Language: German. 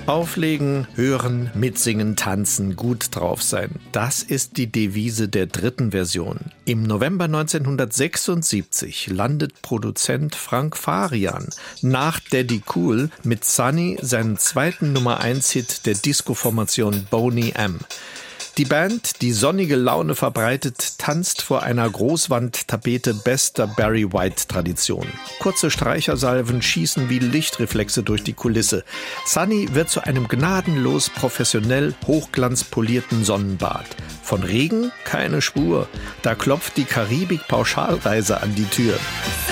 Auflegen, hören, mitsingen, tanzen, gut drauf sein. Das ist die Devise der dritten Version. Im November 1976 landet Produzent Frank Farian nach Daddy Cool mit Sunny seinen zweiten Nummer-1-Hit der Disco-Formation Boney M. Die Band, die sonnige Laune verbreitet, tanzt vor einer Großwandtapete bester Barry White-Tradition. Kurze Streichersalven schießen wie Lichtreflexe durch die Kulisse. Sunny wird zu einem gnadenlos professionell hochglanzpolierten Sonnenbad. Von Regen keine Spur. Da klopft die Karibik-Pauschalreise an die Tür.